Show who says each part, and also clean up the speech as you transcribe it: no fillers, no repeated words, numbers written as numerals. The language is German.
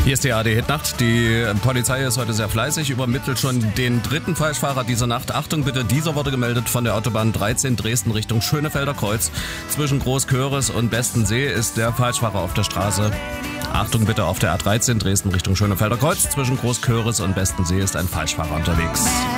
Speaker 1: Hier ist die ARD-Hitnacht. Die Polizei ist heute sehr fleißig, übermittelt schon den dritten Falschfahrer dieser Nacht. Achtung bitte, dieser wurde gemeldet von der Autobahn 13 Dresden Richtung Schönefelder Kreuz. Zwischen Großköris und Bestensee ist der Falschfahrer auf der Straße. Achtung bitte, auf der A13 Dresden Richtung Schönefelder Kreuz. Zwischen Großköris und Bestensee ist ein Falschfahrer unterwegs.